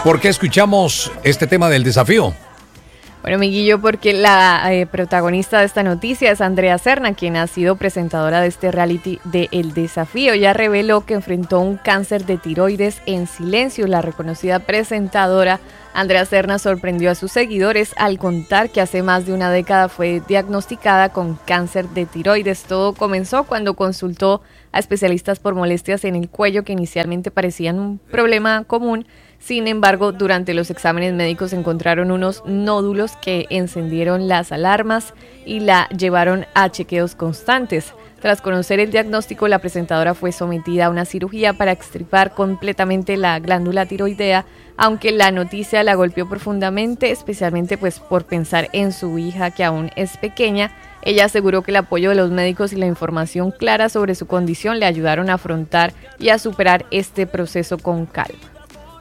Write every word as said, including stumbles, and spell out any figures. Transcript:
¿Por qué escuchamos este tema del desafío? Bueno, Miguillo, porque la eh, protagonista de esta noticia es Andrea Serna, quien ha sido presentadora de este reality de El Desafío. Ya reveló que enfrentó un cáncer de tiroides en silencio. La reconocida presentadora Andrea Serna sorprendió a sus seguidores al contar que hace más de una década fue diagnosticada con cáncer de tiroides. Todo comenzó cuando consultó a especialistas por molestias en el cuello que inicialmente parecían un problema común. Sin embargo, durante los exámenes médicos encontraron unos nódulos que encendieron las alarmas y la llevaron a chequeos constantes. Tras conocer el diagnóstico, la presentadora fue sometida a una cirugía para extirpar completamente la glándula tiroidea, aunque la noticia la golpeó profundamente, especialmente pues por pensar en su hija que aún es pequeña. Ella aseguró que el apoyo de los médicos y la información clara sobre su condición le ayudaron a afrontar y a superar este proceso con calma.